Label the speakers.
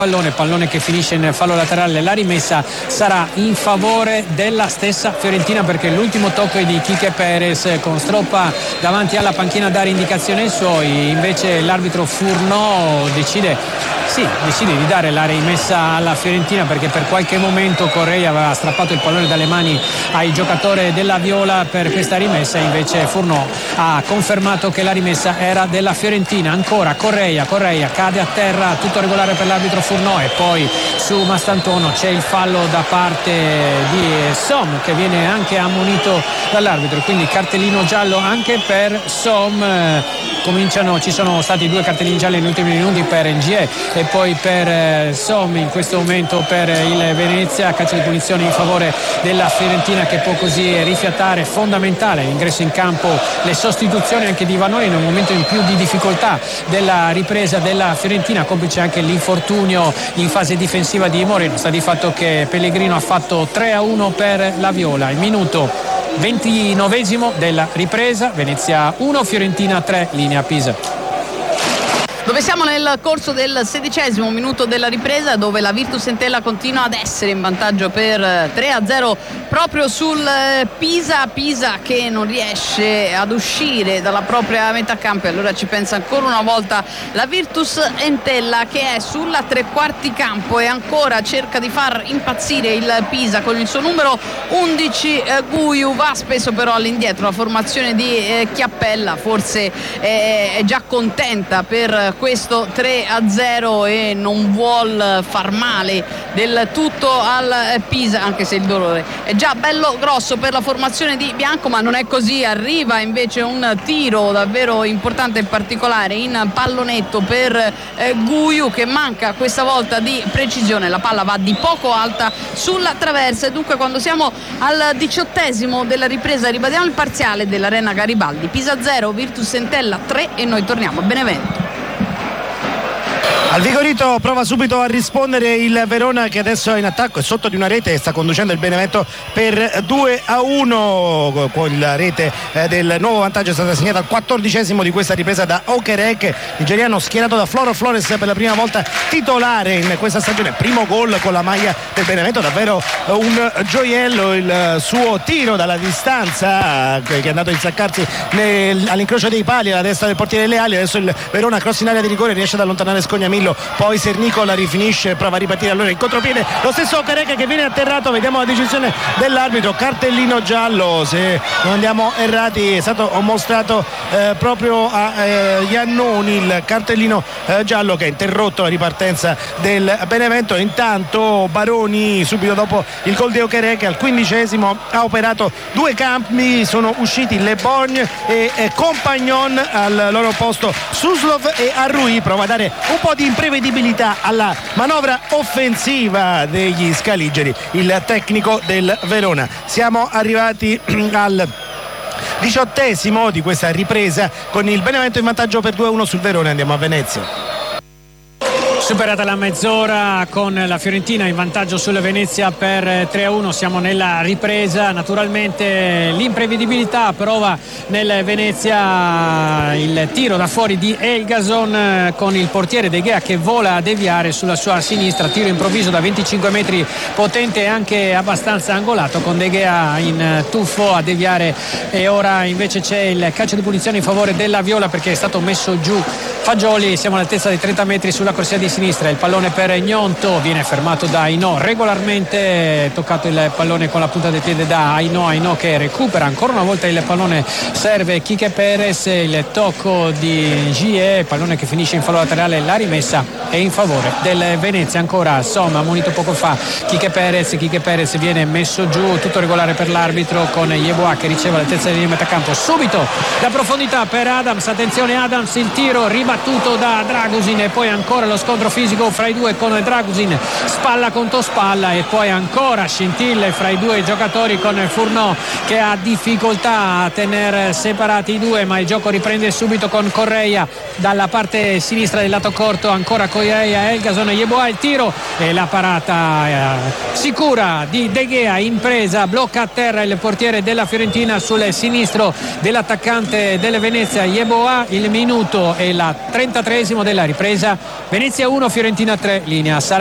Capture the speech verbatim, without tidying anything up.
Speaker 1: pallone, pallone che finisce in fallo laterale. La rimessa sarà in favore della stessa Fiorentina, perché l'ultimo tocco è di Quique Perez con Stroppa davanti alla panchina a dare indicazioni ai suoi. Invece l'arbitro Furnò decide sì, decide di dare la rimessa alla Fiorentina, perché per qualche momento Correa aveva strappato il pallone dalle mani ai giocatori della Viola per questa rimessa. Invece Furnò ha confermato che la rimessa era della Fiorentina. Ancora Correa, Correa cade a terra, tutto regolare per l'arbitro Furnò, e poi su Mastantuono c'è il fallo da parte di Som, che viene anche ammonito dall'arbitro, quindi cartellino giallo anche per Som. Cominciano, ci sono stati due cartellini gialli negli ultimi minuti per N G E e poi per Som in questo momento per il Venezia. Calcio di punizione in favore della Fiorentina, che può così rifiatare. Fondamentale l'ingresso in campo, le sostituzioni anche di Vanoli in un momento in più di difficoltà della ripresa della Fiorentina, complice anche l'infortunio in fase difensiva di Moreno. Sta di fatto che Pellegrino ha fatto tre a uno per la Viola. Il minuto ventinovesimo della ripresa, Venezia uno, Fiorentina tre, linea Pisa.
Speaker 2: Dove siamo nel corso del sedicesimo minuto della ripresa, dove la Virtus Entella continua ad essere in vantaggio per tre a zero proprio sul Pisa. Pisa che non riesce ad uscire dalla propria metà campo, e allora ci pensa ancora una volta la Virtus Entella, che è sulla tre quarti campo e ancora cerca di far impazzire il Pisa con il suo numero undici. eh, Guiu va spesso però all'indietro. La formazione di eh, Chiappella forse eh, è già contenta per questo tre a zero e non vuol far male del tutto al Pisa, anche se il dolore è già bello grosso per la formazione di Bianco, ma non è così. Arriva invece un tiro davvero importante e particolare in pallonetto per eh, Guiu, che manca questa volta di precisione. La palla va di poco alta sulla traversa, e dunque quando siamo al diciottesimo della ripresa ribadiamo il parziale dell'Arena Garibaldi: Pisa zero, Virtus Entella tre, e noi torniamo a Benevento.
Speaker 3: Al Vigorito prova subito a rispondere il Verona, che adesso è in attacco e sotto di una rete, e sta conducendo il Benevento per due a uno. Con la rete del nuovo vantaggio è stata segnata al quattordicesimo di questa ripresa da Okereke, nigeriano schierato da Floro Flores per la prima volta titolare in questa stagione. Primo gol con la maglia del Benevento, davvero un gioiello il suo tiro dalla distanza, che è andato a insaccarsi nel, all'incrocio dei pali alla destra del portiere Leali. Adesso il Verona cross in area di rigore, riesce ad allontanare Scognamillo, poi Sernicola rifinisce, prova a ripartire allora in contropiede lo stesso Okereke, che viene atterrato. Vediamo la decisione dell'arbitro, cartellino giallo, se non andiamo errati è stato mostrato eh, proprio a eh, Iannoni il cartellino eh, giallo, che ha interrotto la ripartenza del Benevento. Intanto Baroni, subito dopo il gol di Okereke, al quindicesimo ha operato due cambi, sono usciti Le Borgne e eh, Compagnon al loro posto. Suslov e Arrui prova a dare un po' di imprevedibilità alla manovra offensiva degli scaligeri, il tecnico del Verona. Siamo arrivati al diciottesimo di questa ripresa, con il Benevento in vantaggio per due a uno sul Verona. Andiamo a Venezia.
Speaker 1: Superata la mezz'ora con la Fiorentina in vantaggio sulla Venezia per tre a uno, siamo nella ripresa. Naturalmente l'imprevedibilità prova nel Venezia il tiro da fuori di Elgason, con il portiere De Gea che vola a deviare sulla sua sinistra. Tiro improvviso da venticinque metri, potente e anche abbastanza angolato, con De Gea in tuffo a deviare, e ora invece c'è il calcio di punizione in favore della Viola, perché è stato messo giù Fagioli. Siamo all'altezza dei trenta metri sulla corsia di sinistra, il pallone per Gnonto, viene fermato da Ainò regolarmente, toccato il pallone con la punta del piede da Ainò, Ainò che recupera ancora una volta il pallone, serve Quique Perez, il tocco di Gie, pallone che finisce in fallo laterale. La rimessa è in favore del Venezia. Ancora Somma, ammonito poco fa Quique Perez, Quique Perez viene messo giù, tutto regolare per l'arbitro, con Yeboah che riceve all'altezza di metacampo, subito da profondità per Adams, attenzione Adams, il tiro ribattuto da Dragusin, e poi ancora lo scontro fisico fra i due, con Dragusin spalla contro spalla, e poi ancora scintille fra i due giocatori, con Furnò che ha difficoltà a tenere separati i due, ma il gioco riprende subito con Correa dalla parte sinistra del lato corto. Ancora Correa, Elgason, Yeboah, il tiro e la parata eh, sicura di De Gea, impresa, blocca a terra il portiere della Fiorentina sul sinistro dell'attaccante delle Venezia Yeboah. Il minuto è la trentatreesimo della ripresa, Venezia uno, Fiorentina tre, linea.